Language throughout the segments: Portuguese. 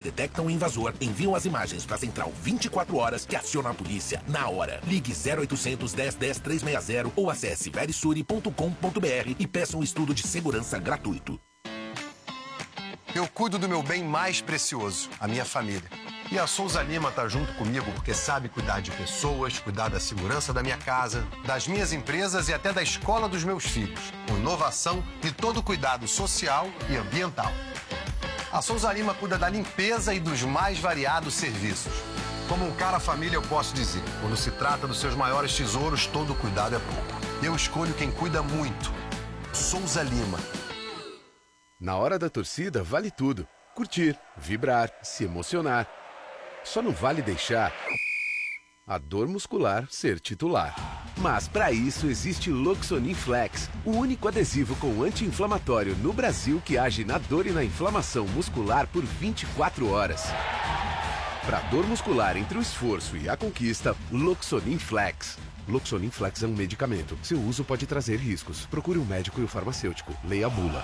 detectam o invasor, enviam as imagens para a central 24 horas que aciona a polícia na hora. Ligue 0800 10 10 360 ou acesse verisuri.com.br e peça um estudo de segurança gratuito. Eu cuido do meu bem mais precioso, a minha família. E a Souza Lima tá junto comigo porque sabe cuidar de pessoas, cuidar da segurança da minha casa, das minhas empresas e até da escola dos meus filhos, com inovação e todo cuidado social e ambiental. A Souza Lima cuida da limpeza e dos mais variados serviços. Como um cara família, eu posso dizer, quando se trata dos seus maiores tesouros, todo cuidado é pouco. Eu escolho quem cuida muito. Souza Lima. Na hora da torcida, vale tudo. Curtir, vibrar, se emocionar. Só não vale deixar a dor muscular ser titular. Mas para isso existe Loxonin Flex, o único adesivo com anti-inflamatório no Brasil que age na dor e na inflamação muscular por 24 horas. Para dor muscular entre o esforço e a conquista, Loxonin Flex. Loxonin Flex é um medicamento. Seu uso pode trazer riscos. Procure um médico e o farmacêutico. Leia a bula.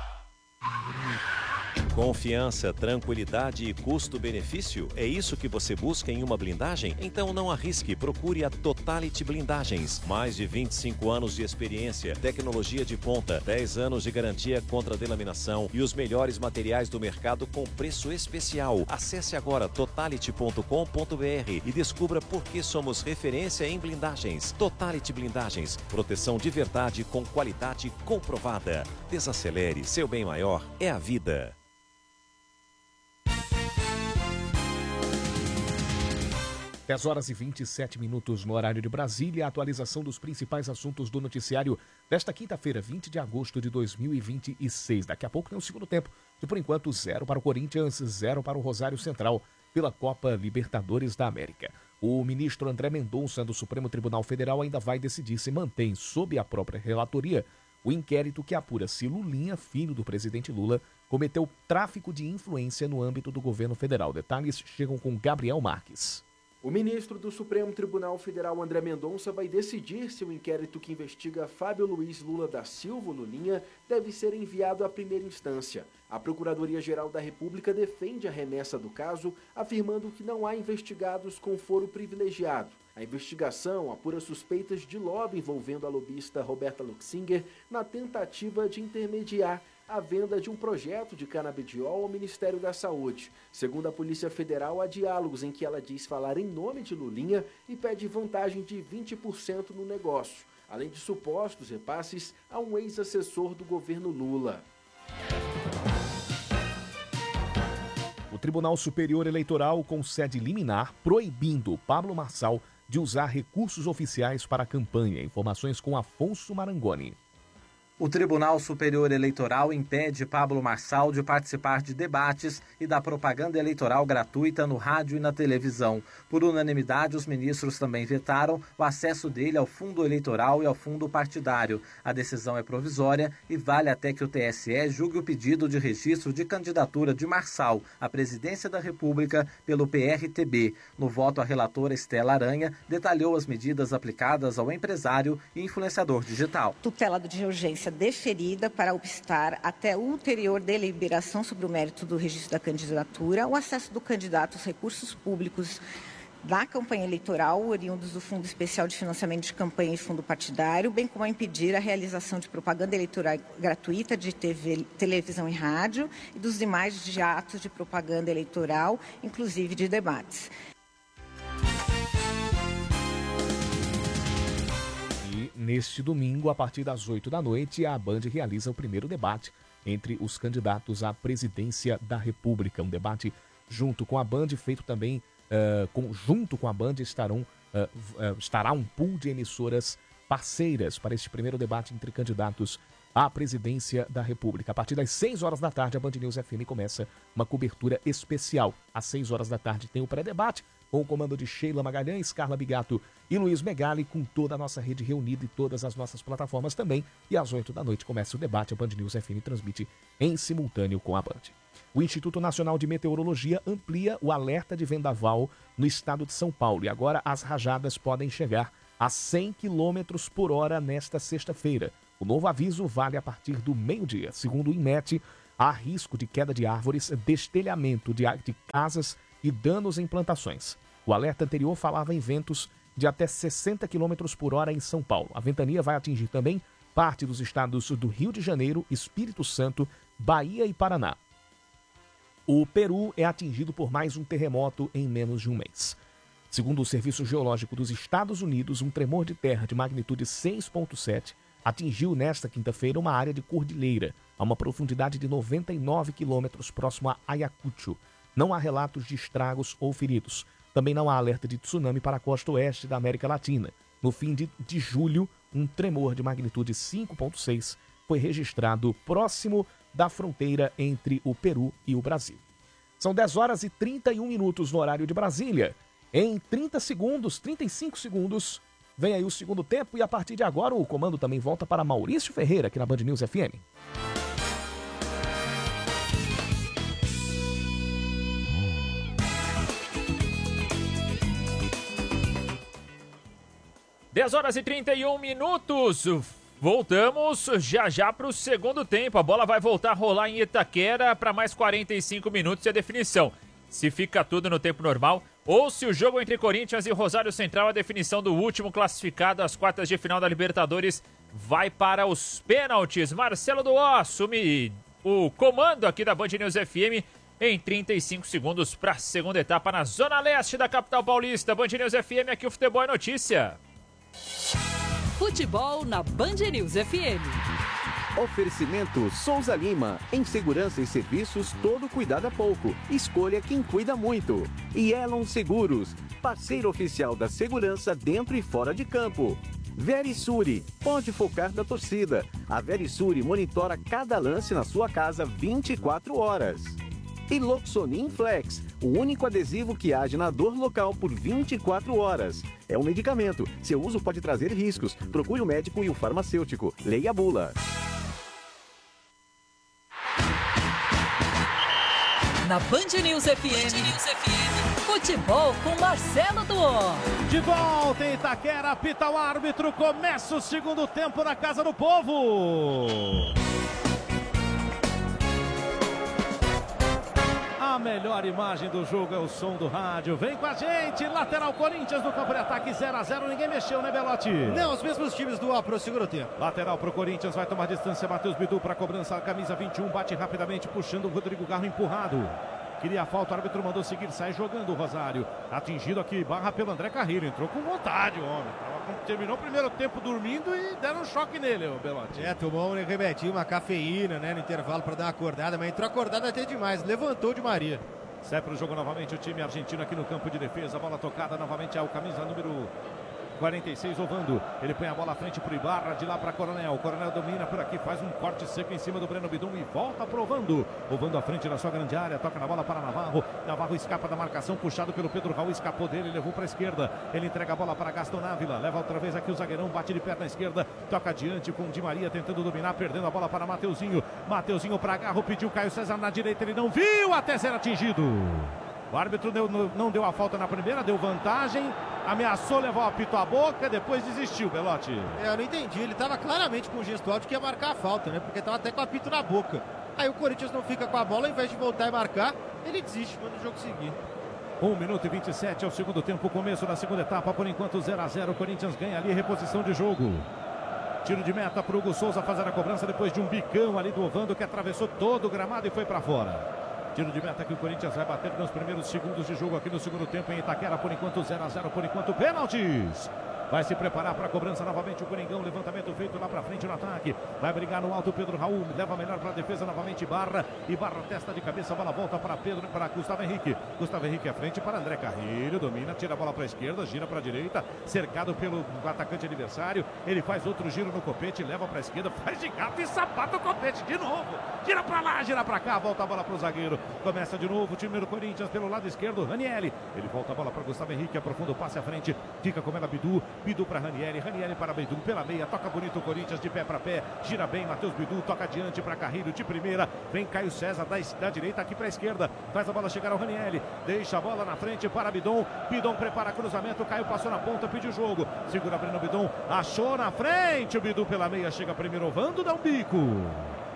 Confiança, tranquilidade e custo-benefício? É isso que você busca em uma blindagem? Então não arrisque, procure a Totality Blindagens. Mais de 25 anos de experiência, tecnologia de ponta, 10 anos de garantia contra delaminação e os melhores materiais do mercado com preço especial. Acesse agora totality.com.br e descubra por que somos referência em blindagens. Totality Blindagens, proteção de verdade com qualidade comprovada. Desacelere, seu bem maior é a vida. 10 horas e 27 minutos no horário de Brasília, a atualização dos principais assuntos do noticiário desta quinta-feira, 20 de agosto de 2026. Daqui a pouco tem o segundo tempo, e por enquanto 0 para o Corinthians, 0 para o Rosário Central, pela Copa Libertadores da América. O ministro André Mendonça do Supremo Tribunal Federal ainda vai decidir se mantém sob a própria relatoria o inquérito que apura se Lulinha, filho do presidente Lula, cometeu tráfico de influência no âmbito do governo federal. Detalhes chegam com Gabriel Marques. O ministro do Supremo Tribunal Federal, André Mendonça, vai decidir se o inquérito que investiga Fábio Luiz Lula da Silva, Lulinha, deve ser enviado à primeira instância. A Procuradoria-Geral da República defende a remessa do caso, afirmando que não há investigados com foro privilegiado. A investigação apura suspeitas de lobby envolvendo a lobista Roberta Luxinger na tentativa de intermediar a venda de um projeto de canabidiol ao Ministério da Saúde. Segundo a Polícia Federal, há diálogos em que ela diz falar em nome de Lulinha e pede vantagem de 20% no negócio, além de supostos repasses a um ex-assessor do governo Lula. O Tribunal Superior Eleitoral concede liminar proibindo Pablo Marçal de usar recursos oficiais para a campanha. Informações com Afonso Marangoni. O Tribunal Superior Eleitoral impede Pablo Marçal de participar de debates e da propaganda eleitoral gratuita no rádio e na televisão. Por unanimidade, os ministros também vetaram o acesso dele ao fundo eleitoral e ao fundo partidário. A decisão é provisória e vale até que o TSE julgue o pedido de registro de candidatura de Marçal à presidência da República pelo PRTB. No voto, a relatora Estela Aranha detalhou as medidas aplicadas ao empresário e influenciador digital. Tutela de urgência deferida para obstar até ulterior deliberação sobre o mérito do registro da candidatura, o acesso do candidato aos recursos públicos da campanha eleitoral, oriundos do Fundo Especial de Financiamento de Campanha e Fundo Partidário, bem como a impedir a realização de propaganda eleitoral gratuita de TV, televisão e rádio e dos demais atos de propaganda eleitoral, inclusive de debates. Neste domingo, a partir das 8 da noite, a Band realiza o primeiro debate entre os candidatos à presidência da República. Um debate junto com a Band, feito também, junto com a Band estará um pool de emissoras parceiras para este primeiro debate entre candidatos à presidência da República. A partir das 6 horas da tarde, a Band News FM começa uma cobertura especial. Às 6 horas da tarde tem o pré-debate, com o comando de Sheila Magalhães, Carla Bigato e Luiz Megali, com toda a nossa rede reunida e todas as nossas plataformas também. E às 8 da noite começa o debate. A Band News FM transmite em simultâneo com a Band. O Instituto Nacional de Meteorologia amplia o alerta de vendaval no estado de São Paulo. E agora as rajadas podem chegar a 100 km por hora nesta sexta-feira. O novo aviso vale a partir do meio-dia. Segundo o INMET, Há risco de queda de árvores, destelhamento de casas e danos em plantações. O alerta anterior falava em ventos de até 60 km por hora em São Paulo. A ventania vai atingir também parte dos estados do Rio de Janeiro, Espírito Santo, Bahia e Paraná. O Peru é atingido por mais um terremoto em menos de um mês. Segundo o Serviço Geológico dos Estados Unidos, um tremor de terra de magnitude 6,7 atingiu nesta quinta-feira uma área de cordilheira, a uma profundidade de 99 quilômetros próximo a Ayacucho. Não há relatos de estragos ou feridos. Também não há alerta de tsunami para a costa oeste da América Latina. No fim de julho, um tremor de magnitude 5,6 foi registrado próximo da fronteira entre o Peru e o Brasil. São 10 horas e 31 minutos no horário de Brasília. Em 35 segundos, vem aí o segundo tempo e a partir de agora o comando também volta para Maurício Ferreira aqui na Band News FM. Dez horas e 31 minutos. Voltamos já para o segundo tempo. A bola vai voltar a rolar em Itaquera para mais 45 minutos e a definição. Se fica tudo no tempo normal ou se o jogo entre Corinthians e Rosário Central, a definição do último classificado às quartas de final da Libertadores, vai para os pênaltis. Marcelo Duó assume o comando aqui da Band News FM em 35 segundos para a segunda etapa na Zona Leste da capital paulista. Band News FM, aqui o futebol é notícia. Futebol na Band News FM. Oferecimento Souza Lima. Em segurança e serviços, todo cuidado é pouco. Escolha quem cuida muito. E Elon Seguros, parceiro oficial da segurança dentro e fora de campo. Verisure, pode focar da torcida. A Verisure monitora cada lance na sua casa 24 horas. E Loxonin Flex, o único adesivo que age na dor local por 24 horas. É um medicamento. Seu uso pode trazer riscos. Procure o médico e o farmacêutico. Leia a bula. Na Band News FM, futebol com Marcelo Duó. De volta em Itaquera, apita o árbitro, começa o segundo tempo na Casa do Povo. A melhor imagem do jogo é o som do rádio. Vem com a gente, lateral Corinthians no campo de ataque 0-0, ninguém mexeu, né, Belotti? Não, os mesmos times do pro segundo tempo. Lateral pro Corinthians, vai tomar distância, Matheus Bidu para cobrança, camisa 21, bate rapidamente, puxando o Rodrigo Garro, empurrado. Queria a falta, o árbitro mandou seguir, sai jogando o Rosário. Atingido aqui, barra pelo André Carrilho, entrou com vontade o homem. Terminou o primeiro tempo dormindo e deram um choque nele, o Belotti. Tomou um remédio, uma cafeína, né, no intervalo para dar uma acordada, mas entrou acordado até demais, levantou de Maria. Sai para o jogo novamente o time argentino aqui no campo de defesa, bola tocada novamente ao camisa número 46, Ovando. Ele põe a bola à frente para o Ibarra, de lá para Coronel. Coronel domina por aqui, faz um corte seco em cima do Breno Bidum e volta para o Ovando. Ovando à frente da sua grande área, toca na bola para Navarro. Navarro escapa da marcação, puxado pelo Pedro Raul, escapou dele, levou para a esquerda. Ele entrega a bola para Gaston Ávila, leva outra vez aqui o zagueirão, bate de perna esquerda, toca adiante com o Di Maria tentando dominar, perdendo a bola para Mateuzinho. Mateuzinho para Garro, pediu Caio César na direita, ele não viu até ser atingido. O árbitro não deu a falta na primeira, deu vantagem, ameaçou levar o apito à boca, depois desistiu, Belotti. Eu não entendi, ele estava claramente com o gestual de que ia marcar a falta, né? Porque estava até com o apito na boca. Aí o Corinthians não fica com a bola, ao invés de voltar e marcar, ele desiste, manda o jogo seguir. 1 minuto e 27 é o segundo tempo, começo da segunda etapa, por enquanto 0-0, o Corinthians ganha ali, reposição de jogo. Tiro de meta para o Hugo Souza fazer a cobrança depois de um bicão ali do Ovando que atravessou todo o gramado e foi para fora. Tiro de meta que o Corinthians vai bater nos primeiros segundos de jogo aqui no segundo tempo em Itaquera. Por enquanto 0-0, por enquanto pênaltis. Vai se preparar para a cobrança novamente o Coringão. Levantamento feito lá para frente no ataque. Vai brigar no alto o Pedro Raul. Leva melhor para a defesa novamente Ibarra. Ibarra testa de cabeça. A bola volta para Pedro, para Gustavo Henrique. Gustavo Henrique à frente para André Carrilho. Domina, tira a bola para a esquerda, gira para a direita. Cercado pelo atacante adversário. Ele faz outro giro no copete. Leva para a esquerda. Faz de gato e sapata o copete de novo. Gira para lá, gira para cá. Volta a bola para o zagueiro. Começa de novo o time do Corinthians pelo lado esquerdo. Ranieri. Ele volta a bola para Gustavo Henrique. Aprofunda o passe à frente. Fica com ela Bidu. Bidu para Ranieri, Ranieri para Bidu, pela meia, toca bonito o Corinthians de pé para pé, gira bem, Matheus Bidu, toca adiante para Carrilho de primeira, vem Caio César da direita aqui para a esquerda, faz a bola chegar ao Ranieri, deixa a bola na frente para Bidon, Bidon prepara cruzamento, Caio passou na ponta, pediu jogo, segura Breno Bidon, achou na frente, o Bidu pela meia, chega primeiro, Ovando, dá um bico.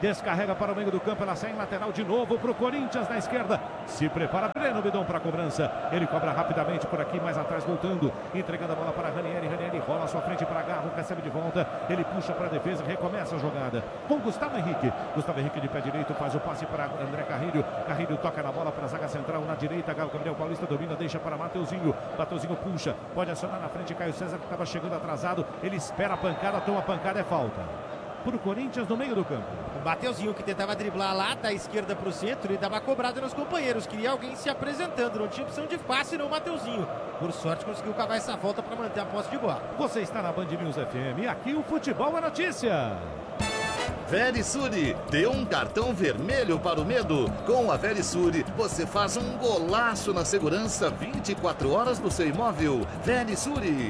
descarrega para o meio do campo, ela sai em lateral de novo para o Corinthians na esquerda. Se prepara Breno Bidon para a cobrança. Ele cobra rapidamente por aqui, mais atrás voltando, entregando a bola para Ranieri. Ranieri rola à sua frente para Garro, recebe de volta. Ele puxa para a defesa, recomeça a jogada com Gustavo Henrique. Gustavo Henrique de pé direito faz o passe para André Carrilho. Carrilho toca na bola para a zaga central na direita. Gabriel Paulista domina, deixa para Mateuzinho. Mateuzinho puxa, pode acionar na frente Caio César, que estava chegando atrasado. Ele espera a pancada, toma a pancada, é falta para o Corinthians no meio do campo. O Mateuzinho, que tentava driblar lá da esquerda para o centro e dava cobrada nos companheiros. Queria alguém se apresentando, não tinha opção de passe no Mateuzinho. Por sorte conseguiu cavar essa volta para manter a posse de bola. Você está na Band News FM e aqui o futebol é notícia. Verisure, dê um cartão vermelho para o medo. Com a Verisure, você faz um golaço na segurança 24 horas do seu imóvel. Verisure.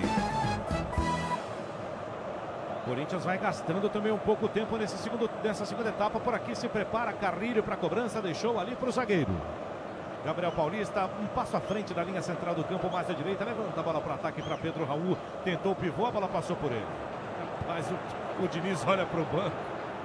Corinthians vai gastando também um pouco tempo nessa segunda etapa. Por aqui se prepara Carrilho para a cobrança, deixou ali para o zagueiro. Gabriel Paulista, um passo à frente da linha central do campo, mais à direita, levanta a bola para o ataque para Pedro Raul, tentou o pivô, a bola passou por ele. Mas o Diniz olha para o banco,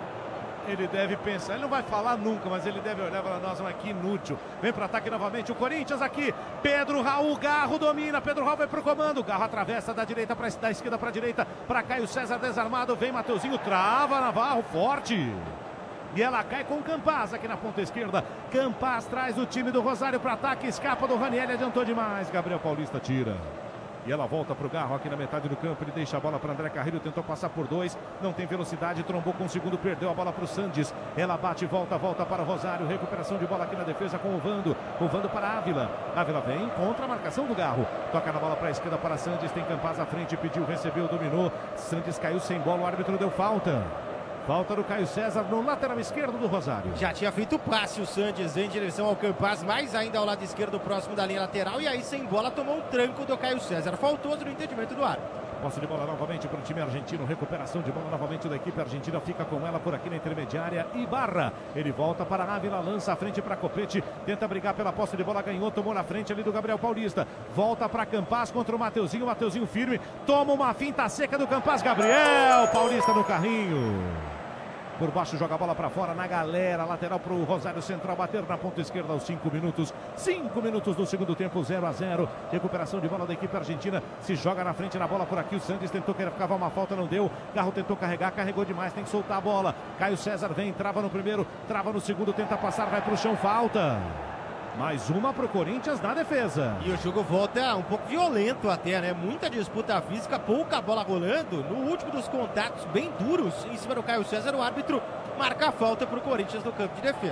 ele deve pensar, ele não vai falar nunca, mas ele deve olhar e falar, nossa, mas que inútil. Vem para o ataque novamente o Corinthians aqui, Pedro Raul, Garro domina, Pedro Raul vai para o comando, Garro atravessa da esquerda para a direita, para Caio César desarmado, vem Mateuzinho, trava Navarro, forte. E ela cai com Campaz aqui na ponta esquerda. Campaz traz o time do Rosário para ataque, escapa do Ranieri, adiantou demais, Gabriel Paulista tira. E ela volta para o Garro aqui na metade do campo. Ele deixa a bola para André Carrilho. Tentou passar por dois. Não tem velocidade. Trombou com o segundo. Perdeu a bola para o Sandes. Ela bate e volta para o Rosário. Recuperação de bola aqui na defesa com o Vando. O Vando para a Ávila. Ávila vem contra a marcação do Garro. Toca na bola para a esquerda para Sandes. Tem Campaz à frente. Pediu, recebeu, dominou. Sandes caiu sem bola. O árbitro deu falta. Falta do Caio César no lateral esquerdo do Rosário. Já tinha feito o passe o Sanches em direção ao Campaz, mais ainda ao lado esquerdo, próximo da linha lateral. E aí, sem bola, tomou um tranco do Caio César. Faltoso no entendimento do árbitro. Posse de bola novamente para o time argentino. Recuperação de bola novamente da equipe argentina. Fica com ela por aqui na intermediária. Ibarra. Ele volta para a Ávila. Lança a frente para Copete. Tenta brigar pela posse de bola. Ganhou. Tomou na frente ali do Gabriel Paulista. Volta para Campaz contra o Mateuzinho. Mateuzinho firme. Toma uma finta seca do Campaz. Gabriel Paulista no carrinho. Por baixo joga a bola para fora na galera. Lateral para o Rosário Central bater na ponta esquerda aos 5 minutos. 5 minutos do segundo tempo, 0-0. Recuperação de bola da equipe argentina. Se joga na frente na bola por aqui. O Santos tentou cavar uma falta, não deu. Garro tentou carregar, carregou demais. Tem que soltar a bola. Caio César vem, trava no primeiro, trava no segundo, tenta passar, vai para o chão, falta. Mais uma para o Corinthians na defesa. E o jogo volta um pouco violento até, né? Muita disputa física, pouca bola rolando. No último dos contatos, bem duros, em cima do Caio César, o árbitro marca a falta para o Corinthians no campo de defesa.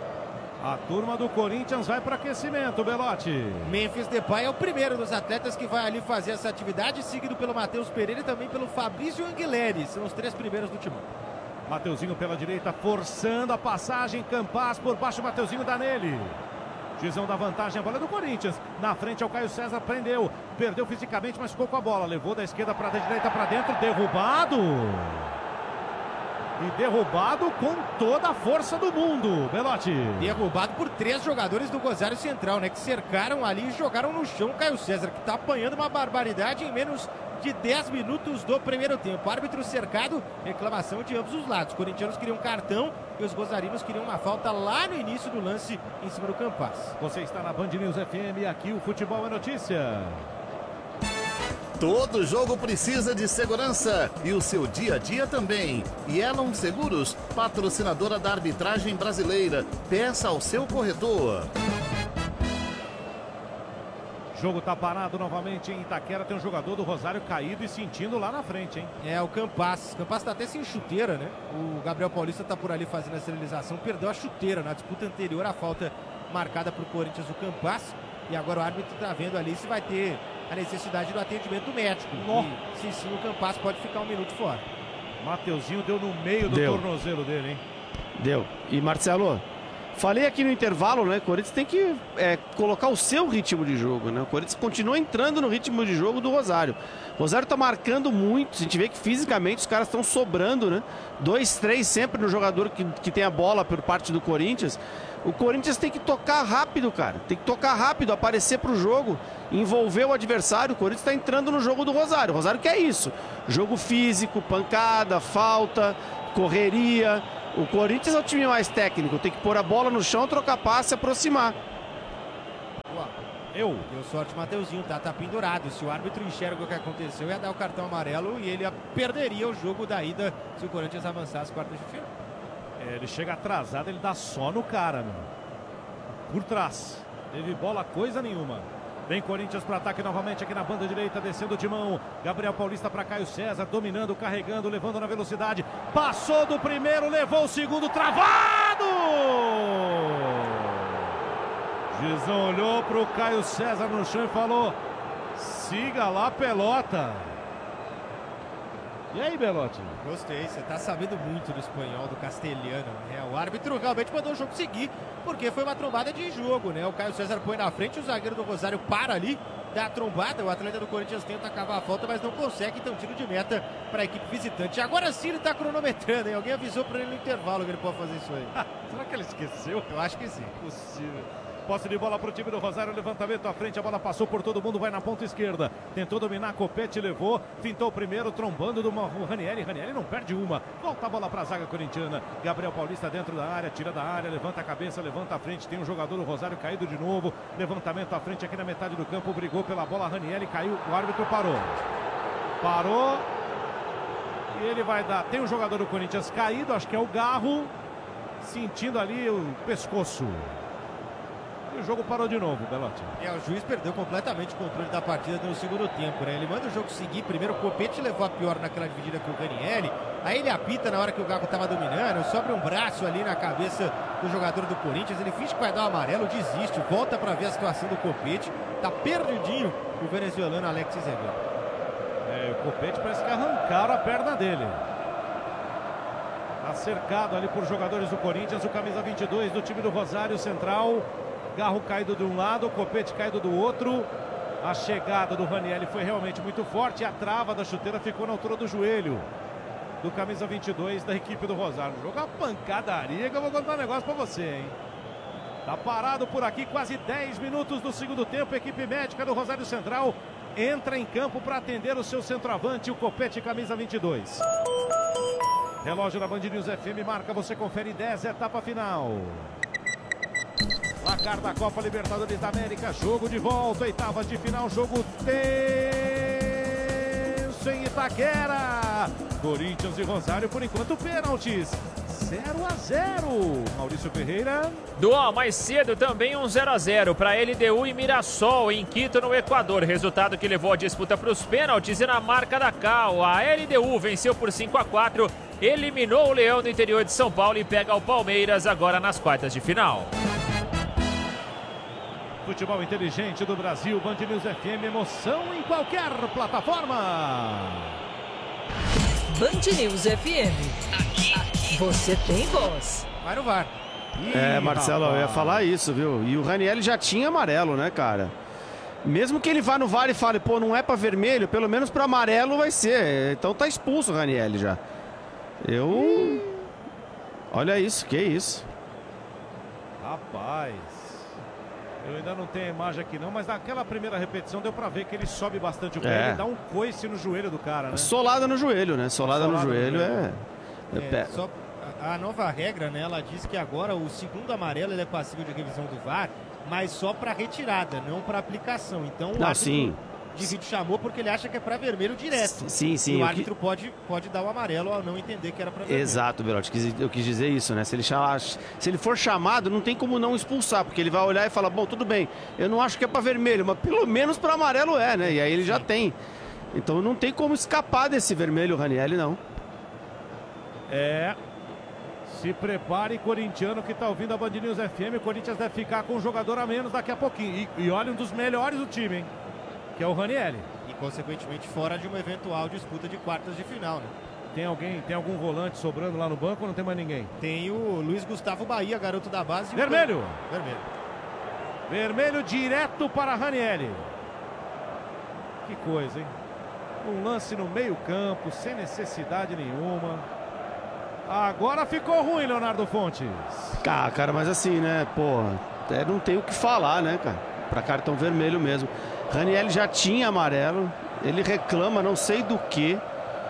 A turma do Corinthians vai para aquecimento, Belotti. Memphis Depay é o primeiro dos atletas que vai ali fazer essa atividade, seguido pelo Matheus Pereira e também pelo Fabrício Anguilheres. São os 3 primeiros do time. Mateuzinho pela direita, forçando a passagem. Campaz por baixo, Mateuzinho dá nele. Gizão da vantagem, a bola é do Corinthians. Na frente é o Caio César, prendeu. Perdeu fisicamente, mas ficou com a bola. Levou da esquerda para a direita, para dentro. Derrubado. E derrubado com toda a força do mundo, Belotti. Derrubado por 3 jogadores do Rosário Central, né? Que cercaram ali e jogaram no chão o Caio César, que tá apanhando uma barbaridade em menos de 10 minutos do primeiro tempo. Árbitro cercado, reclamação de ambos os lados. Os corintianos queriam cartão e os rosarinos queriam uma falta lá no início do lance em cima do Campaz. Você está na Band News FM, aqui o futebol é notícia. Todo jogo precisa de segurança e o seu dia a dia também. Yellow Seguros, patrocinadora da arbitragem brasileira. Peça ao seu corretor. O jogo tá parado novamente em Itaquera. Tem um jogador do Rosário caído e sentindo lá na frente, hein? É, o Campaz. O Campaz tá até sem chuteira, né? O Gabriel Paulista tá por ali fazendo a sinalização. Perdeu a chuteira na disputa anterior. A falta marcada pro Corinthians, o Campaz. E agora o árbitro tá vendo ali se vai ter a necessidade do atendimento médico. E, se sim, o Campaz pode ficar 1 minuto fora. Mateuzinho deu no meio do tornozelo dele, hein? Deu. E Marcelo, falei aqui no intervalo, né? O Corinthians tem que colocar o seu ritmo de jogo, né? O Corinthians continua entrando no ritmo de jogo do Rosário. O Rosário tá marcando muito. A gente vê que fisicamente os caras estão sobrando, né? 2, 3 sempre no jogador que tem a bola por parte do Corinthians. O Corinthians tem que tocar rápido, cara. Tem que tocar rápido, aparecer pro jogo, envolver o adversário. O Corinthians está entrando no jogo do Rosário. O Rosário quer isso. Jogo físico, pancada, falta, correria. O Corinthians é o time mais técnico, tem que pôr a bola no chão, trocar passe e aproximar. Deu sorte, Mateuzinho, tá pendurado. Se o árbitro enxerga o que aconteceu, ia dar o cartão amarelo e ele perderia o jogo da ida se o Corinthians avançasse as quartas de final. Ele chega atrasado, ele dá só no cara, meu. Por trás. Teve bola coisa nenhuma. Vem Corinthians para ataque novamente aqui na banda direita, descendo o timão. Gabriel Paulista para Caio César, dominando, carregando, levando na velocidade. Passou do primeiro, levou o segundo, travado! Gizão olhou para o Caio César no chão e falou: siga lá, pelota. E aí, Belotti? Gostei, você tá sabendo muito do espanhol, do castelhano, né? O árbitro realmente mandou o jogo seguir, porque foi uma trombada de jogo, né? O Caio César põe na frente, o zagueiro do Rosário para ali, dá a trombada, o atleta do Corinthians tenta cavar a falta, mas não consegue, então tiro de meta para a equipe visitante. Agora sim ele tá cronometrando, hein? Alguém avisou para ele no intervalo que ele pode fazer isso aí. Será que ele esqueceu? Eu acho que sim. Possível. Posse de bola para o time do Rosário, levantamento à frente, a bola passou por todo mundo, vai na ponta esquerda, tentou dominar, Copete levou, fintou o primeiro, trombando do Ranieri, Ranieri não perde uma, volta a bola para a zaga corintiana, Gabriel Paulista dentro da área, tira da área, levanta a cabeça, levanta à frente, tem um jogador do Rosário caído de novo, levantamento à frente aqui na metade do campo, brigou pela bola, Ranieri caiu, o árbitro parou, e ele vai dar, tem um jogador do Corinthians caído, acho que é o Garro, sentindo ali o pescoço. E o jogo parou de novo, Belotti. O juiz perdeu completamente o controle da partida no segundo tempo, né? Ele manda o jogo seguir. Primeiro o Copete levou a pior naquela dividida com o Ranieri. Aí ele apita na hora que o Gago estava dominando. Sobra um braço ali na cabeça do jogador do Corinthians. Ele finge que vai dar o amarelo, desiste. Volta para ver a situação do Copete. Tá perdidinho o venezuelano Alexis Rivera. O Copete parece que arrancaram a perna dele. Tá cercado ali por jogadores do Corinthians. O camisa 22 do time do Rosário Central. Garro caído de um lado, Copete caído do outro. A chegada do Ranieri foi realmente muito forte. A trava da chuteira ficou na altura do joelho do camisa 22 da equipe do Rosário. Jogo uma pancadaria que eu vou contar um negócio pra você, hein? Tá parado por aqui quase 10 minutos do segundo tempo. A equipe médica do Rosário Central entra em campo para atender o seu centroavante, o Copete, camisa 22. Relógio da Band News FM marca, você confere 10, etapa final. Placar da Copa Libertadores da América, jogo de volta, oitavas de final, jogo tenso em Itaquera. Corinthians e Rosário, por enquanto, pênaltis. 0-0. Maurício Ferreira. Mais cedo também um 0-0 para LDU e Mirassol em Quito, no Equador. Resultado que levou a disputa para os pênaltis e na marca da Cal. A LDU venceu por 5-4, eliminou o Leão do interior de São Paulo e pega o Palmeiras agora nas quartas de final. Futebol inteligente do Brasil, Band News FM, emoção em qualquer plataforma. Band News FM, aqui você tem voz. Vai no VAR. Marcelo, eu ia falar isso, viu? E o Ranieri já tinha amarelo, né, cara? Mesmo que ele vá no VAR e fale, pô, não é pra vermelho, pelo menos pra amarelo vai ser. Então tá expulso o Ranieri já. Olha isso, que isso. Rapaz. Eu ainda não tenho a imagem aqui não, mas naquela primeira repetição deu pra ver que ele sobe bastante o pé, ele dá um coice no joelho do cara, né? Solada no joelho, né? Solada no joelho Só a nova regra, né? Ela diz que agora o segundo amarelo ele é passível de revisão do VAR, mas só para retirada, não para aplicação. Então o árbitro de vídeo chamou porque ele acha que é para vermelho direto. Sim. E o árbitro pode dar o amarelo ao não entender que era para vermelho. Exato, Belotti. Eu quis dizer isso, né? Se ele for chamado, não tem como não expulsar, porque ele vai olhar e falar, bom, tudo bem, eu não acho que é para vermelho, mas pelo menos para amarelo é, né? E aí ele já tem. Então não tem como escapar desse vermelho, Ranieri, não. Se prepare, corintiano que tá ouvindo a Band News FM, o Corinthians deve ficar com um jogador a menos daqui a pouquinho. E olha, um dos melhores do time, hein? Que é o Ranieri. E, consequentemente, fora de uma eventual disputa de quartas de final, né? Tem algum volante sobrando lá no banco ou não tem mais ninguém? Tem o Luiz Gustavo Bahia, garoto da base. Vermelho! Vermelho direto para Ranieri. Que coisa, hein? Um lance no meio campo, sem necessidade nenhuma. Agora ficou ruim, Leonardo Fontes. Cara, mas assim, né? Pô, não tem o que falar, né, cara? Pra cartão vermelho mesmo. Ranieri já tinha amarelo, ele reclama não sei do que.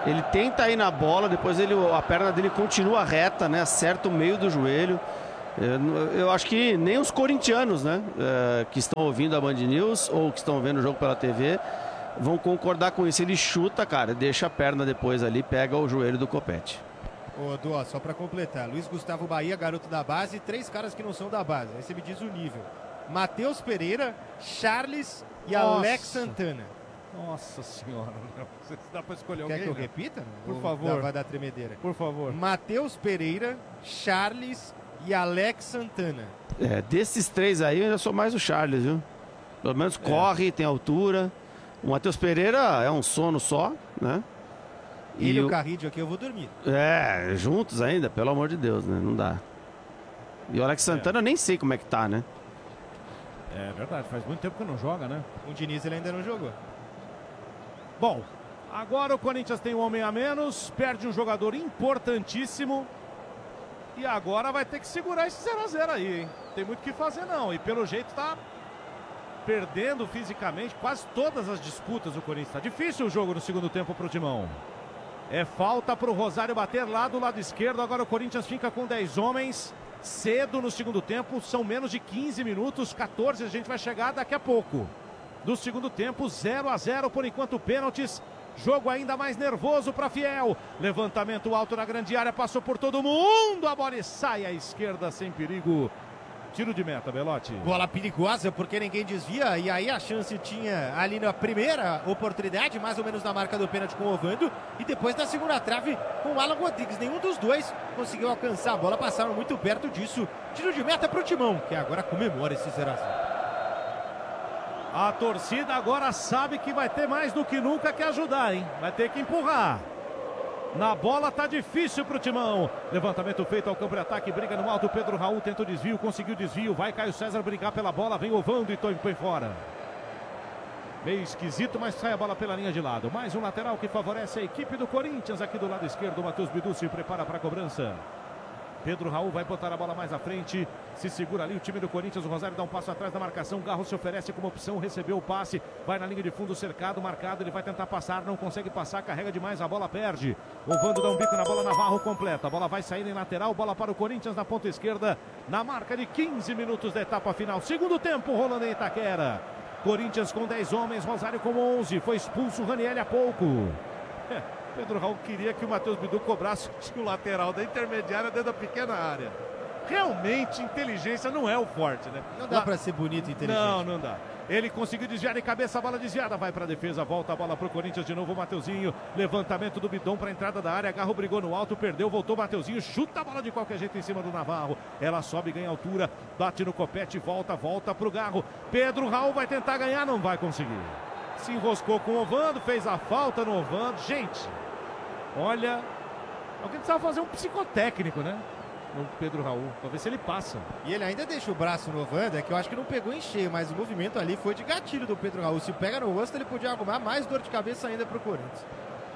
Ele tenta ir na bola, depois a perna dele continua reta, né? Acerta o meio do joelho. Eu acho que nem os corintianos, né? Que estão ouvindo a Band News ou que estão vendo o jogo pela TV vão concordar com isso. Ele chuta, cara, deixa a perna depois ali, pega o joelho do Copete. Ô, Dó, só pra completar, Luiz Gustavo Bahia, garoto da base, e 3 caras que não são da base. Aí você me diz o nível. Matheus Pereira, Charles e Alex Santana. Nossa senhora, não. Dá pra escolher alguém? Quer que eu repita? Por favor. Vai dar tremedeira. Por favor. Matheus Pereira, Charles e Alex Santana. Desses 3 aí, eu já sou mais o Charles, viu? Pelo menos corre, tem altura. O Matheus Pereira é um sono só, né? E o Carrídio aqui eu vou dormir. Juntos ainda, pelo amor de Deus, né? Não dá. E o Alex Santana eu nem sei como é que tá, né? É verdade, faz muito tempo que não joga, né? O Diniz ele ainda não jogou. Bom, agora o Corinthians tem um homem a menos, perde um jogador importantíssimo. E agora vai ter que segurar esse 0x0 aí, hein? Tem muito o que fazer não. E pelo jeito tá perdendo fisicamente quase todas as disputas o Corinthians. Tá difícil o jogo no segundo tempo pro Timão. É falta pro Rosário bater lá do lado esquerdo. Agora o Corinthians fica com 10 homens. Cedo no segundo tempo, são menos de 15 minutos, 14 a gente vai chegar daqui a pouco. Do segundo tempo, 0x0 por enquanto, pênaltis. Jogo ainda mais nervoso para Fiel. Levantamento alto na grande área, passou por todo mundo. A bola sai à esquerda sem perigo. Tiro de meta, Belotti. Bola perigosa porque ninguém desvia. E aí a chance tinha ali na primeira oportunidade, mais ou menos na marca do pênalti com o Ovando. E depois na segunda trave com o Alan Rodrigues. Nenhum dos dois conseguiu alcançar a bola, passaram muito perto disso. Tiro de meta para o Timão, que agora comemora esse 0x0. A torcida agora sabe que vai ter mais do que nunca que ajudar, hein? Vai ter que empurrar. Na bola tá difícil pro Timão. Levantamento feito ao campo de ataque, briga no alto. Pedro Raul tenta o desvio, conseguiu o desvio. Vai Caio César brigar pela bola, vem Ovando e põe fora. Meio esquisito, mas sai a bola pela linha de lado. Mais um lateral que favorece a equipe do Corinthians aqui do lado esquerdo. O Matheus Bidu se prepara para a cobrança. Pedro Raul vai botar a bola mais à frente. Se segura ali o time do Corinthians. O Rosário dá um passo atrás da marcação. Garro se oferece como opção. Recebeu o passe. Vai na linha de fundo, cercado, marcado. Ele vai tentar passar. Não consegue passar. Carrega demais. A bola perde. O Vando dá um bico na bola. Navarro completa. A bola vai sair em lateral. Bola para o Corinthians na ponta esquerda. Na marca de 15 minutos da etapa final. Segundo tempo rolando em Itaquera. Corinthians com 10 homens. Rosário com 11. Foi expulso o Ranieri há pouco. Pedro Raul queria que o Matheus Bidu cobrasse o lateral da intermediária dentro da pequena área. Realmente, inteligência não é o forte, né? Não dá pra ser bonito e inteligente. Não dá. Ele conseguiu desviar de cabeça, a bola desviada, vai pra defesa, volta a bola pro Corinthians de novo, o Mateuzinho, levantamento do Bidon pra entrada da área, Garro brigou no alto, perdeu, voltou o Mateuzinho, chuta a bola de qualquer jeito em cima do Navarro, ela sobe, ganha altura, bate no Copete, volta pro Garro, Pedro Raul vai tentar ganhar, não vai conseguir. Se enroscou com o Ovando, fez a falta no Ovando, gente... Olha, alguém precisava fazer um psicotécnico, né? No Pedro Raul, pra ver se ele passa. E ele ainda deixa o braço no Ovando, é que eu acho que não pegou em cheio, mas o movimento ali foi de gatilho do Pedro Raul. Se pega no rosto, ele podia arrumar mais dor de cabeça ainda pro Corinthians.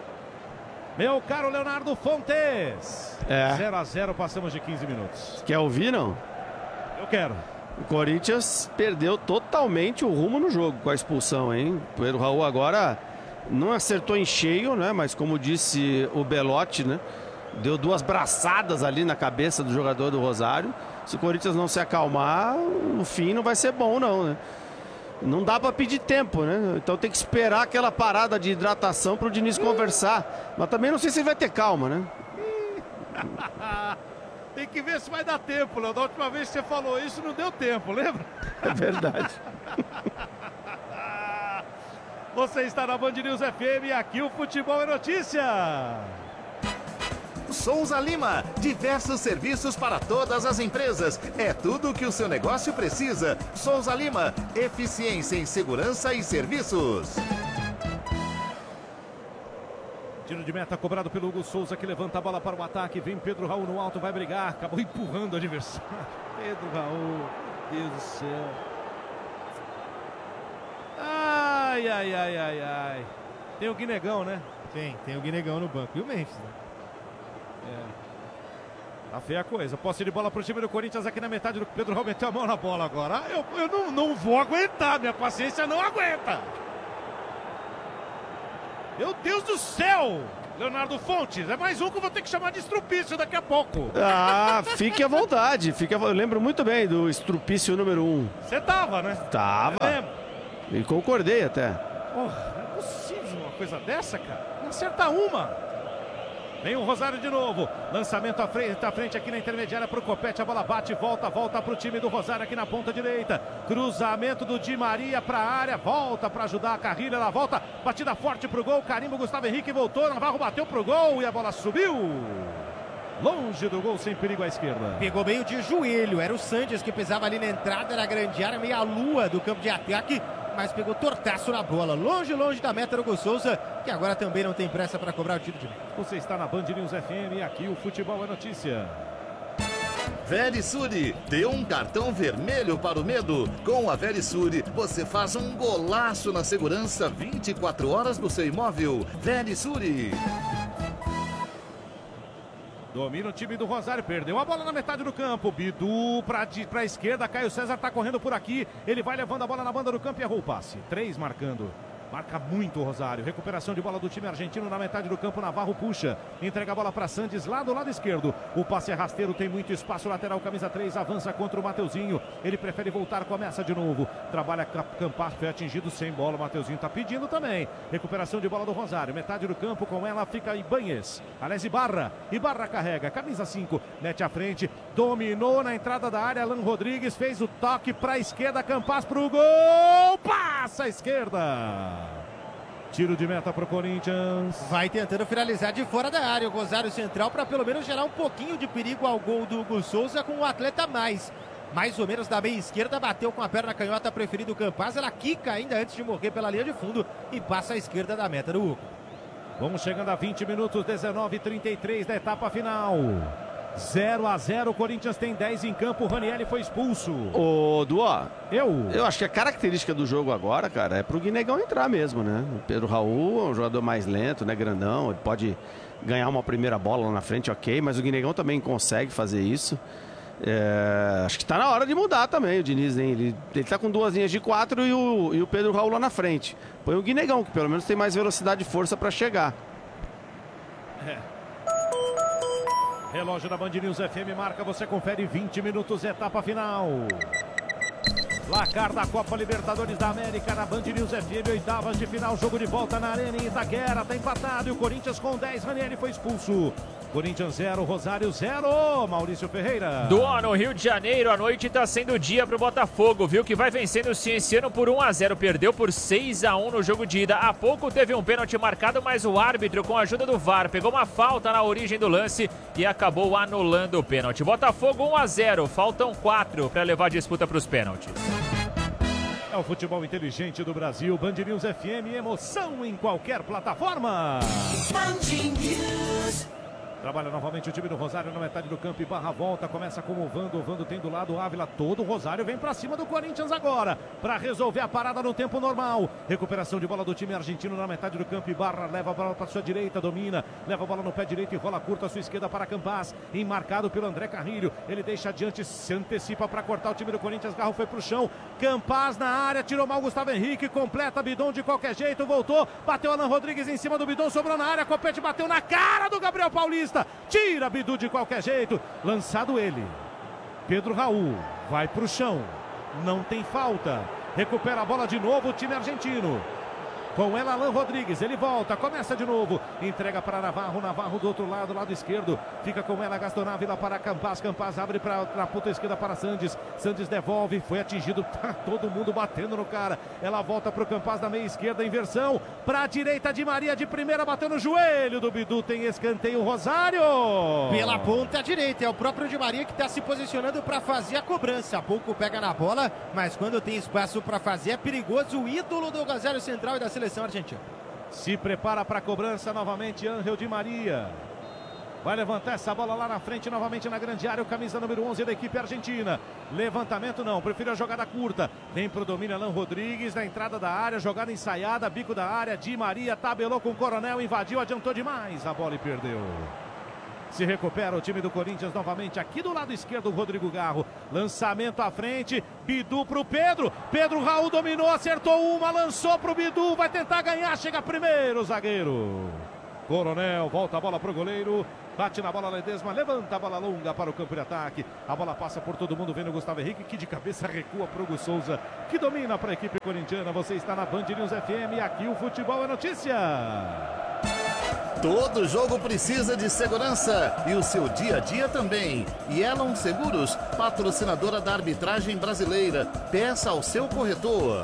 Meu caro Leonardo Fontes. 0x0, passamos de 15 minutos. Quer ouvir, não? Eu quero. O Corinthians perdeu totalmente o rumo no jogo com a expulsão, hein? O Pedro Raul agora... Não acertou em cheio, né? Mas como disse o Belotti, né? Deu 2 braçadas ali na cabeça do jogador do Rosário. Se o Corinthians não se acalmar, no fim não vai ser bom, não, né? Não dá pra pedir tempo, né? Então tem que esperar aquela parada de hidratação pro Diniz conversar. Mas também não sei se ele vai ter calma, né? Tem que ver se vai dar tempo, Léo. Da última vez que você falou isso, não deu tempo, lembra? É verdade. Você está na Band News FM e aqui o Futebol é Notícia. Souza Lima, diversos serviços para todas as empresas. É tudo o que o seu negócio precisa. Souza Lima, eficiência em segurança e serviços. Tiro de meta cobrado pelo Hugo Souza, que levanta a bola para o ataque. Vem Pedro Raul no alto, vai brigar. Acabou empurrando o adversário. Pedro Raul, Deus do céu. Ai. Tem o Guinegão, né? Tem o Guinegão no banco. E o Memphis, né? Tá feia a coisa. Posse de bola pro time do Corinthians aqui na metade do Pedro Raul. Meteu a mão na bola agora. Eu não vou aguentar. Minha paciência não aguenta. Meu Deus do céu! Leonardo Fontes, é mais um que eu vou ter que chamar de estrupício daqui a pouco. Ah, fique à vontade. Eu lembro muito bem do estrupício número 1. Você tava, né? Tava. E concordei até. Não é possível uma coisa dessa, cara. Não acerta uma. Vem o Rosário de novo. Lançamento à frente aqui na intermediária para o Copete. A bola bate, volta para o time do Rosário aqui na ponta direita. Cruzamento do Di Maria para a área. Volta para ajudar a Carrilha. Ela volta. Batida forte para o gol. Carimbo, Gustavo Henrique voltou. Navarro bateu para o gol e a bola subiu. Longe do gol, sem perigo à esquerda. Pegou meio de joelho. Era o Sanches que pisava ali na entrada da grande área, meia lua do campo de ataque. Mas pegou tortaço na bola, longe da meta do Hugo Souza, que agora também não tem pressa para cobrar o tiro de meta. Você está na Band News FM e aqui o futebol é notícia. Verisure, dê um cartão vermelho para o medo. Com a Verisure, você faz um golaço na segurança 24 horas do seu imóvel. Verisure. Domina o time do Rosário, perdeu a bola na metade do campo. Bidu para a esquerda, Caio César está correndo por aqui. Ele vai levando a bola na banda do campo e errou o passe. 3 marcando. Marca muito o Rosário. Recuperação de bola do time argentino na metade do campo. Navarro puxa. Entrega a bola para Sandes lá do lado esquerdo. O passe é rasteiro, tem muito espaço. Lateral, camisa 3, avança contra o Mateuzinho. Ele prefere voltar, começa de novo. Trabalha Campas, foi atingido sem bola. O Mateuzinho está pedindo também. Recuperação de bola do Rosário. Metade do campo, com ela fica Ibanez. Aliás, Ibarra. Ibarra carrega. Camisa 5, mete à frente. Dominou na entrada da área. Alan Rodrigues fez o toque para a esquerda. Campas para o gol. Passa à esquerda. Tiro de meta para o Corinthians. Vai tentando finalizar de fora da área o Rosário Central para pelo menos gerar um pouquinho de perigo ao gol do Hugo Souza com um atleta mais ou menos da meia esquerda, bateu com a perna canhota, preferido o Campas. Ela quica ainda antes de morrer pela linha de fundo e passa à esquerda da meta do Hugo. Vamos chegando a 20 minutos, 19:33 da etapa final. 0-0, o Corinthians tem 10 em campo, o Ranieri foi expulso. Ô, Duó, eu acho que a característica do jogo agora, cara, é pro Guinegão entrar mesmo, né? O Pedro Raul é um jogador mais lento, né, grandão, ele pode ganhar uma primeira bola lá na frente, ok, mas o Guinegão também consegue fazer isso. Acho que tá na hora de mudar também o Diniz, hein? Ele tá com 2 linhas de 4 e o Pedro Raul lá na frente. Põe o Guinegão, que pelo menos tem mais velocidade e força para chegar. Relógio da Band News FM marca, você confere 20 minutos, etapa final. Placar da Copa Libertadores da América na Band News FM, oitavas de final, jogo de volta na Arena em Itaquera, tá empatado e o Corinthians com 10, Ranieri foi expulso. Corinthians 0, Rosário 0, Maurício Ferreira. No Rio de Janeiro, a noite tá sendo dia pro Botafogo, viu? Que vai vencendo o Cienciano por 1-0, perdeu por 6-1 no jogo de ida. Há pouco teve um pênalti marcado, mas o árbitro, com a ajuda do VAR, pegou uma falta na origem do lance e acabou anulando o pênalti. Botafogo 1-0, faltam 4 para levar a disputa para os pênaltis. É o futebol inteligente do Brasil, Band News FM, emoção em qualquer plataforma. Band News. Trabalha novamente o time do Rosário na metade do campo e barra volta, começa com o Vando tem do lado o Ávila, todo o Rosário vem pra cima do Corinthians agora, pra resolver a parada no tempo normal. Recuperação de bola do time argentino na metade do campo e barra, leva a bola pra sua direita, domina, leva a bola no pé direito e rola curta à sua esquerda para Campas, enmarcado pelo André Carrilho, ele deixa adiante, se antecipa pra cortar o time do Corinthians, Garro foi pro chão, Campas na área, tirou mal Gustavo Henrique, completa Bidon de qualquer jeito, voltou, bateu Alan Rodrigues em cima do Bidon, sobrou na área, Copete bateu na cara do Gabriel Paulista. Tira Bidu de qualquer jeito, lançado ele, Pedro Raul vai pro chão, não tem falta, recupera a bola de novo o time argentino, com ela Alan Rodrigues, ele volta, começa de novo, entrega para Navarro do outro lado, lado esquerdo, fica com ela Gaston Ávila para Campas abre na ponta esquerda para Sandes devolve, foi atingido, tá todo mundo batendo no cara, ela volta para o Campas na meia esquerda, inversão, para a direita de Maria de primeira, bateu no joelho do Bidu, tem escanteio Rosário. Pela ponta direita, é o próprio Di Maria que está se posicionando para fazer a cobrança, há pouco pega na bola, mas quando tem espaço para fazer é perigoso, o ídolo do Rosário Central e da seleção argentina. Se prepara para a cobrança novamente Ángel Di Maria. Vai levantar essa bola lá na frente, novamente na grande área, o camisa número 11 da equipe argentina. Levantamento não, prefiro a jogada curta. Vem pro domínio Alan Rodrigues, na entrada da área, jogada ensaiada, bico da área, Di Maria tabelou com o Coronel, invadiu, adiantou demais a bola e perdeu. Se recupera o time do Corinthians novamente aqui do lado esquerdo, o Rodrigo Garro. Lançamento à frente, Bidu pro Pedro. Pedro Raul dominou, acertou uma, lançou pro Bidu, vai tentar ganhar, chega primeiro o zagueiro. Coronel, volta a bola pro goleiro. Bate na bola Ledesma, levanta a bola longa para o campo de ataque. A bola passa por todo mundo, vendo o Gustavo Henrique, que de cabeça recua para o Hugo Souza, que domina para a equipe corintiana. Você está na Band News FM, aqui o futebol é notícia. Todo jogo precisa de segurança e o seu dia a dia também. E Elon Seguros, patrocinadora da arbitragem brasileira. Peça ao seu corretor.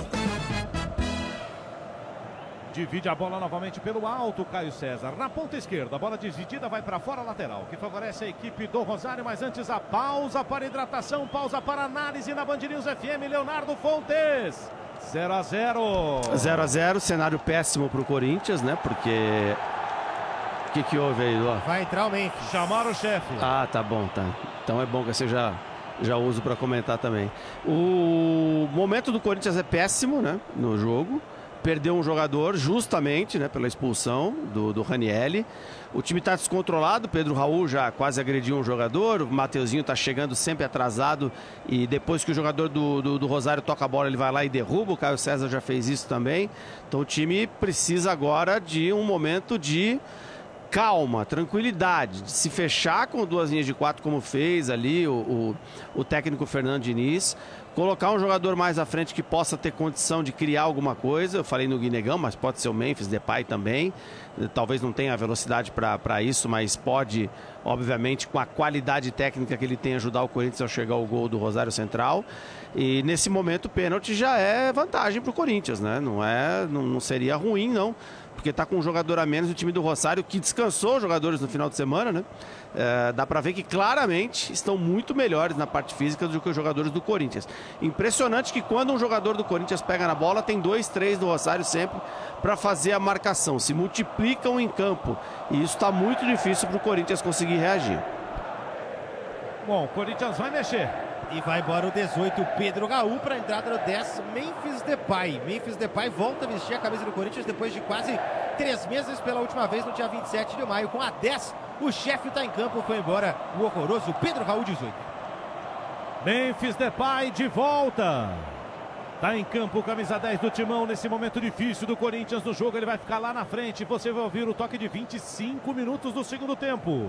Divide a bola novamente pelo alto, Caio César. Na ponta esquerda, a bola dividida vai para fora, lateral, que favorece a equipe do Rosário. Mas antes a pausa para hidratação, pausa para análise na Band News FM. Leonardo Fontes. 0-0. 0-0, cenário péssimo para o Corinthians, né? Porque... O que houve aí, Ló? Vai entrar o Memphis. Chamaram o chefe. Ah, tá bom, tá. Então é bom que você já uso para comentar também. O momento do Corinthians é péssimo, né? No jogo. Perdeu um jogador justamente, né, pela expulsão do Ranieri. O time está descontrolado, Pedro Raul já quase agrediu um jogador, o Mateuzinho está chegando sempre atrasado e depois que o jogador do Rosário toca a bola ele vai lá e derruba, o Caio César já fez isso também. Então o time precisa agora de um momento de calma, tranquilidade, de se fechar com 2 linhas de 4 como fez ali o técnico Fernando Diniz. Colocar um jogador mais à frente que possa ter condição de criar alguma coisa. Eu falei no Guinegão, mas pode ser o Memphis Depay também. Talvez não tenha a velocidade para isso, mas pode, obviamente, com a qualidade técnica que ele tem, ajudar o Corinthians a chegar ao gol do Rosário Central. E nesse momento o pênalti já é vantagem para o Corinthians, né? Não seria ruim, não. Porque está com um jogador a menos o time do Rosário, que descansou os jogadores no final de semana, né? Dá para ver que claramente estão muito melhores na parte física do que os jogadores do Corinthians. Impressionante que quando um jogador do Corinthians pega na bola, tem 2, 3 do Rosário sempre para fazer a marcação. Se multiplicam em campo. E isso está muito difícil para o Corinthians conseguir reagir. Bom, o Corinthians vai mexer. E vai embora o 18, Pedro Raul, para a entrada do 10, Memphis Depay. Memphis Depay volta a vestir a camisa do Corinthians depois de quase 3 meses, pela última vez no dia 27 de maio. Com a 10, o chefe está em campo, foi embora o horroroso Pedro Raul, 18. Memphis Depay de volta. Está em campo, camisa 10 do Timão, nesse momento difícil do Corinthians no jogo. Ele vai ficar lá na frente. Você vai ouvir o toque de 25 minutos do segundo tempo.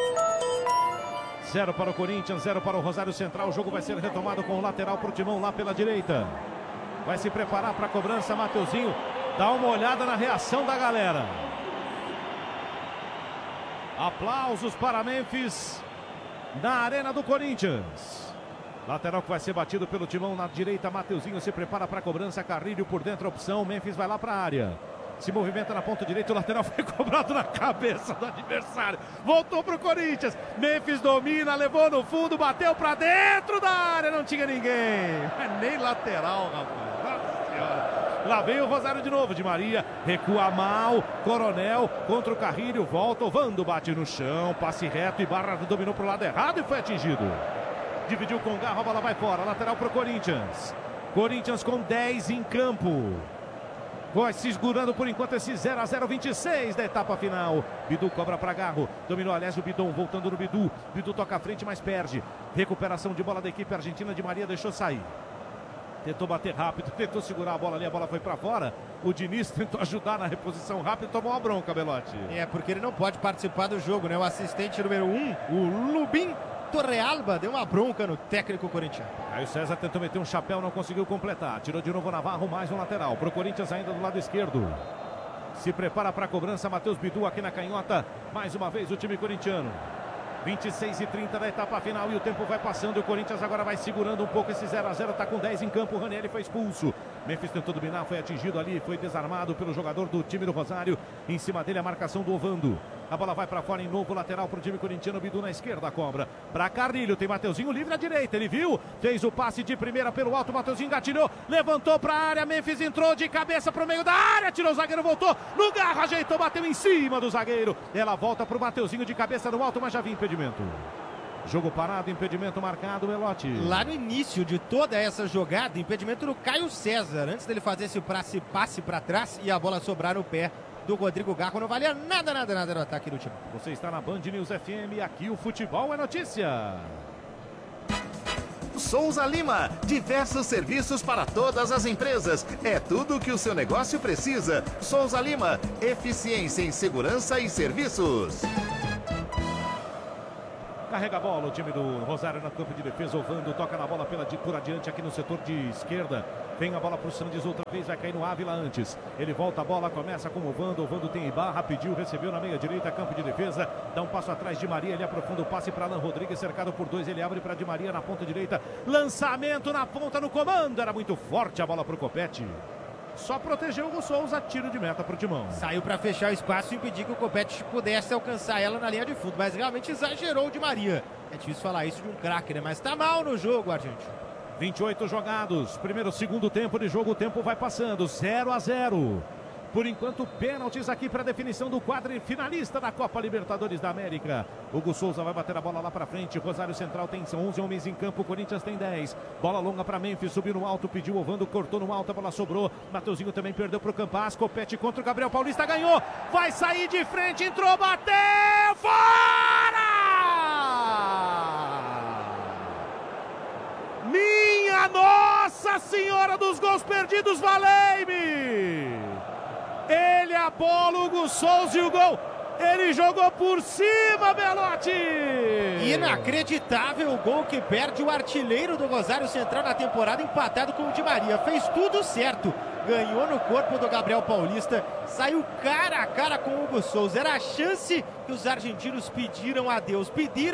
0 para o Corinthians, 0 para o Rosário Central. O jogo vai ser retomado com o lateral para o Timão lá pela direita. Vai se preparar para a cobrança, Mateuzinho. Dá uma olhada na reação da galera. Aplausos para Memphis na arena do Corinthians. Lateral que vai ser batido pelo Timão na direita. Mateuzinho se prepara para a cobrança. Carrilho por dentro, a opção. Memphis vai lá para a área. Se movimenta na ponta direita, o lateral foi cobrado na cabeça do adversário. Voltou pro Corinthians. Memphis domina, levou no fundo, bateu pra dentro da área. Não tinha ninguém. Mas nem lateral, rapaz. Nossa Senhora. Lá vem o Rosário de novo, de Maria. Recua mal. Coronel contra o Carrilho. Volta, o Vando bate no chão. Passe reto e Barra dominou pro lado errado e foi atingido. Dividiu com o Garro, a bola vai fora. Lateral pro Corinthians. Corinthians com 10 em campo. Vai segurando por enquanto esse 0-0, 26 da etapa final. Bidu cobra para Garro. Dominou, aliás, o Bidon voltando no Bidu. Bidu toca à frente, mas perde. Recuperação de bola da equipe argentina. De Maria deixou sair. Tentou bater rápido, tentou segurar a bola ali. A bola foi para fora. O Diniz tentou ajudar na reposição rápida e tomou uma bronca, Belotti. É, porque ele não pode participar do jogo, né? O assistente número 1, o Lubin Torrealba, deu uma bronca no técnico corintiano. Aí o César tentou meter um chapéu, não conseguiu completar. Tirou de novo o Navarro, mais um lateral. Pro Corinthians ainda do lado esquerdo. Se prepara para a cobrança, Matheus Bidu aqui na canhota. Mais uma vez o time corintiano. 26:30 da etapa final e o tempo vai passando. O Corinthians agora vai segurando um pouco esse 0-0. Está com 10 em campo. O Ranieri foi expulso. Memphis tentou dominar, foi atingido ali. Foi desarmado pelo jogador do time do Rosário. Em cima dele a marcação do Ovando. A bola vai para fora em novo lateral para o time corintiano. Bidu na esquerda, cobra para Carrilho. Tem Mateuzinho livre à direita. Ele viu, fez o passe de primeira pelo alto. Mateuzinho engatilhou, levantou para a área. Memphis entrou de cabeça para o meio da área. Tirou o zagueiro, voltou no Garro, ajeitou, bateu em cima do zagueiro. Ela volta para o Mateuzinho de cabeça no alto, mas já vinha impedimento. Jogo parado, impedimento marcado, Belotti. Lá no início de toda essa jogada, impedimento do Caio César. Antes dele fazer esse passe para trás e a bola sobrar no pé do Rodrigo Garro, não valia nada no ataque do time. Você está na Band News FM e aqui o futebol é notícia. Souza Lima. Diversos serviços para todas as empresas. É tudo o que o seu negócio precisa. Souza Lima, eficiência em segurança e serviços. Carrega a bola o time do Rosário no campo de defesa. Ovando toca na bola por adiante aqui no setor de esquerda. Vem a bola para o Sandes outra vez, vai cair no Ávila antes. Ele volta a bola, começa com o Ovando. Ovando tem Ibarra, pediu, recebeu na meia direita, campo de defesa. Dá um passo atrás de Maria, ele aprofunda o passe para Alan Rodrigues, cercado por 2. Ele abre para Di Maria na ponta direita. Lançamento na ponta no comando. Era muito forte a bola para o Copete. Só protegeu o Hugo Souza, tiro de meta para o Timão. Saiu para fechar o espaço e impedir que o Copete pudesse alcançar ela na linha de fundo, mas realmente exagerou o Di Maria. É difícil falar isso de um craque, né? Mas tá mal no jogo, Argentino. 28 jogados, segundo tempo de jogo, o tempo vai passando, 0-0. Por enquanto, pênaltis aqui para definição do quadrifinalista da Copa Libertadores da América. Hugo Souza vai bater a bola lá para frente. Rosário Central tem 11 homens em campo. Corinthians tem 10. Bola longa para Memphis. Subiu no alto, pediu Ovando, cortou no alto. A bola sobrou. Mateuzinho também perdeu para o Campas. Copete contra o Gabriel Paulista. Ganhou. Vai sair de frente. Entrou, bateu. Fora! Minha Nossa Senhora dos Gols Perdidos, valei-me! Ele a bola, Hugo Souza e o gol. Ele jogou por cima, Belotti! Inacreditável o gol que perde o artilheiro do Rosário Central na temporada, empatado com o Di Maria. Fez tudo certo. Ganhou no corpo do Gabriel Paulista. Saiu cara a cara com o Hugo Souza. Era a chance que os argentinos pediram a Deus.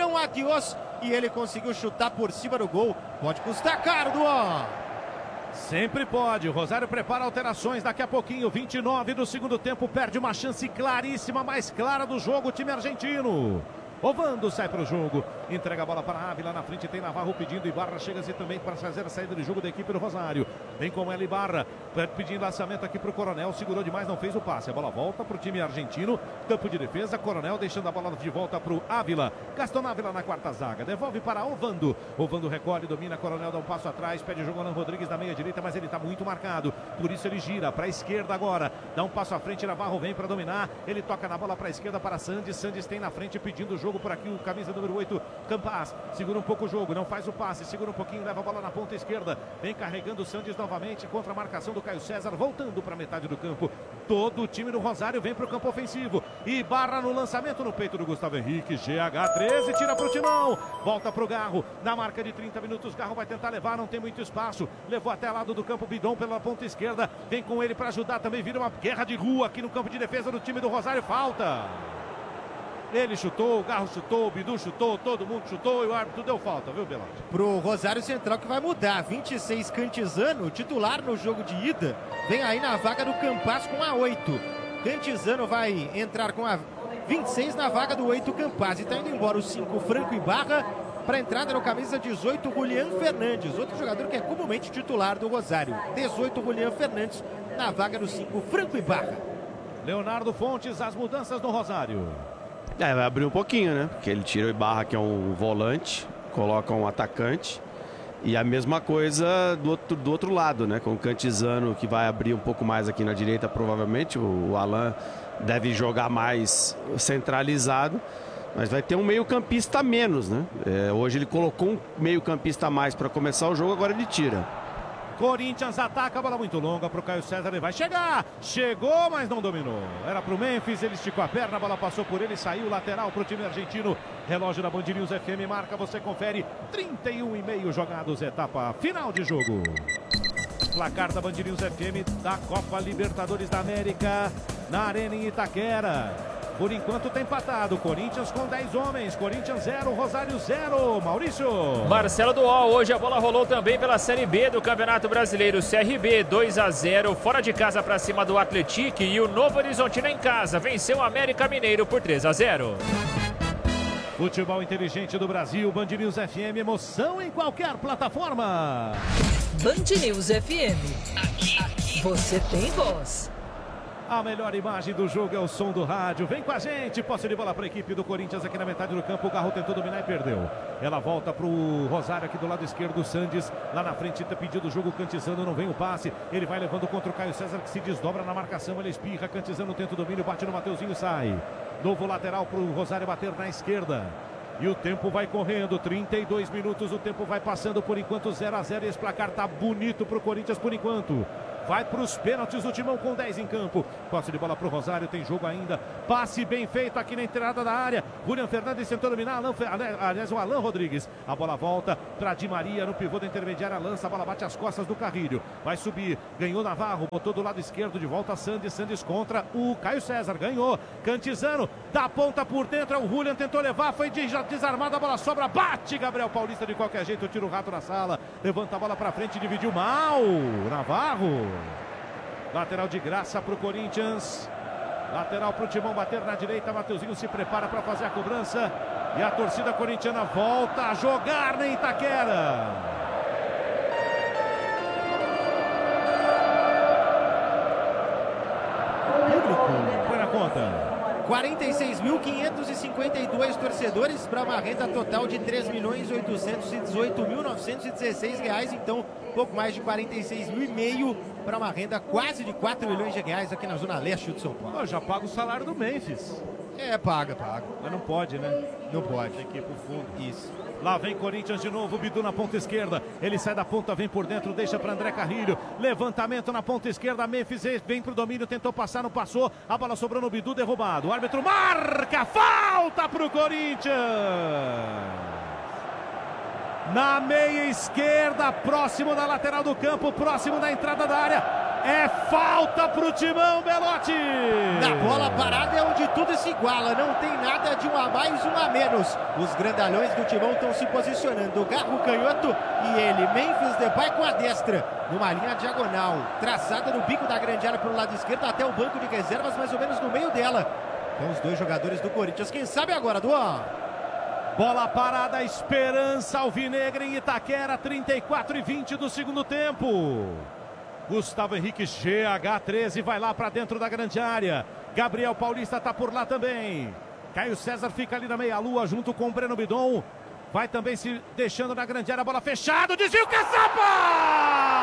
E ele conseguiu chutar por cima do gol. Pode custar caro, Duan. Sempre pode. O Rosário prepara alterações daqui a pouquinho. 29 do segundo tempo. Perde uma chance claríssima, mais clara do jogo, o time argentino. Ovando sai para o jogo, entrega a bola para a Ávila, na frente tem Navarro pedindo, Ibarra chega-se também para fazer a saída de jogo da equipe do Rosário. Vem com ela Ibarra, pedindo lançamento aqui para o Coronel, segurou demais, não fez o passe. A bola volta para o time argentino, campo de defesa, Coronel deixando a bola de volta para o Ávila. Gaston Ávila na quarta zaga, devolve para Ovando. Ovando recolhe, domina, Coronel dá um passo atrás, pede o jogo Alan Rodrigues na meia direita, mas ele está muito marcado, por isso ele gira para a esquerda agora, dá um passo à frente, Navarro vem para dominar, ele toca na bola para a esquerda para Sandes, Sandes tem na frente pedindo o jogo por aqui, o camisa número 8, Campas, segura um pouco o jogo, não faz o passe, segura um pouquinho, leva a bola na ponta esquerda, vem carregando o Sandes novamente contra a marcação do Caio César, voltando para a metade do campo, todo o time do Rosário vem para o campo ofensivo, Ibarra no lançamento no peito do Gustavo Henrique, GH13, tira para o Timão, volta para o Garro, na marca de 30 minutos, Garro vai tentar levar, não tem muito espaço, levou até lado do campo, Bidon pela ponta esquerda, vem com ele para ajudar, também vira uma guerra de rua aqui no campo de defesa do time do Rosário, falta. Ele chutou, o Garro chutou, o Bidu chutou, todo mundo chutou e o árbitro deu falta, viu, Belotti? Pro Rosário Central que vai mudar, 26 Cantizano, titular no jogo de ida, vem aí na vaga do Campas com a 8. Cantizano vai entrar com a 26 na vaga do 8 Campas e tá indo embora o 5 Franco Ibarra para a entrada no camisa 18 Julián Fernandes, outro jogador que é comumente titular do Rosário. 18 Julián Fernandes na vaga do 5 Franco Ibarra. Leonardo Fontes, as mudanças no Rosário. Vai abrir um pouquinho, né? Porque ele tira o Ibarra, que é um volante, coloca um atacante. E a mesma coisa do outro lado, né? Com o Cantizano, que vai abrir um pouco mais aqui na direita, provavelmente. O Alan deve jogar mais centralizado. Mas vai ter um meio-campista a menos, né? Hoje ele colocou um meio-campista a mais para começar o jogo, agora ele tira. Corinthians ataca, a bola muito longa para o Caio César, ele vai chegar, chegou, mas não dominou, era para o Memphis, ele esticou a perna, a bola passou por ele, saiu lateral para o time argentino, relógio da Band News FM, marca, você confere, 31,5 jogados, etapa final de jogo. Placar da Band News FM da Copa Libertadores da América, na Arena em Itaquera. Por enquanto está empatado, Corinthians com 10 homens, Corinthians 0, Rosário 0, Maurício. Marcelo Duó, hoje a bola rolou também pela Série B do Campeonato Brasileiro, CRB 2-0, fora de casa para cima do Atlético e o Novo Horizontino em casa, venceu o América Mineiro por 3-0. Futebol inteligente do Brasil, Band News FM, emoção em qualquer plataforma. Band News FM, aqui você tem voz. A melhor imagem do jogo é o som do rádio. Vem com a gente. Posse de bola para a equipe do Corinthians aqui na metade do campo. O Garro tentou dominar e perdeu. Ela volta para o Rosário aqui do lado esquerdo. O Sandes lá na frente está pedindo o jogo. Cantizano não vem o passe. Ele vai levando contra o Caio César que se desdobra na marcação. Ele espirra. Cantizano tenta o domínio. Bate no Mateuzinho e sai. Novo lateral para o Rosário bater na esquerda. E o tempo vai correndo, 32 minutos, o tempo vai passando por enquanto 0-0. Esse placar tá bonito pro Corinthians por enquanto. Vai para os pênaltis o Timão com 10 em campo. Posse de bola para o Rosário, tem jogo ainda. Passe bem feito aqui na entrada da área. Julian Fernandes tentou dominar, aliás, o Alan Rodrigues. A bola volta para Di Maria no pivô da intermediária, lança, a bola bate as costas do Carrilho. Vai subir, ganhou Navarro, botou do lado esquerdo de volta Sandes. Sandes contra o Caio César, ganhou. Cantizano, dá ponta por dentro, o Julian tentou levar, foi desarmado, a bola sobra, bate Gabriel Paulista de qualquer jeito, tira o rato na sala. Levanta a bola para frente, dividiu mal. Navarro. Lateral de graça para o Corinthians. Lateral para o Timão bater na direita. Mateuzinho se prepara para fazer a cobrança. E a torcida corintiana volta a jogar na Itaquera. Põe na conta. 46.552 torcedores para uma renda total de R$ 3.818.916. Então, pouco mais de 46.500 para uma renda quase de 4 milhões de reais aqui na zona leste de São Paulo. Já paga o salário do Memphis. Paga. Mas não pode, né? Não pode. Tem que ir pro fundo. Isso. Lá vem Corinthians de novo, Bidu na ponta esquerda. Ele sai da ponta, vem por dentro, deixa para André Carrilho. Levantamento na ponta esquerda, Memphis vem pro domínio, tentou passar, não passou. A bola sobrou no Bidu, derrubado. O árbitro marca, falta pro Corinthians. Na meia esquerda, próximo da lateral do campo, próximo da entrada da área. É falta pro Timão, Belotti. Na bola parada é onde tudo se iguala, não tem nada de um a mais, um a menos. Os grandalhões do Timão estão se posicionando. Garro canhoto e ele, Memphis Depay com a destra. Numa linha diagonal, traçada no bico da grande área pelo lado esquerdo até o banco de reservas, mais ou menos no meio dela. Então os dois jogadores do Corinthians, quem sabe agora, Duan? Bola parada, Esperança Alvinegra em Itaquera, 34:20 do segundo tempo. Gustavo Henrique, GH13, vai lá para dentro da grande área. Gabriel Paulista está por lá também. Caio César fica ali na meia-lua junto com o Breno Bidon. Vai também se deixando na grande área, bola fechada, desvio, Caçapa!